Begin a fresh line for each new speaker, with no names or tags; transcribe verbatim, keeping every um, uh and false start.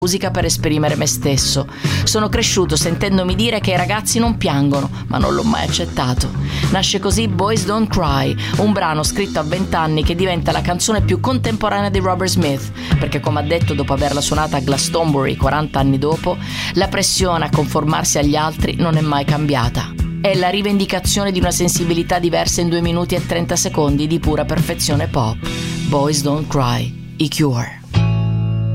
musica per esprimere me stesso. Sono cresciuto sentendomi dire che i ragazzi non piangono, ma non l'ho mai accettato. Nasce così Boys Don't Cry, un brano scritto a vent'anni che diventa la canzone più contemporanea di Robert Smith, perché come ha detto dopo averla suonata a Glastonbury quaranta anni dopo, la pressione a conformarsi agli altri non è mai cambiata. È la rivendicazione di una sensibilità diversa in due minuti e trenta secondi di pura perfezione pop. Boys Don't Cry, i Cure.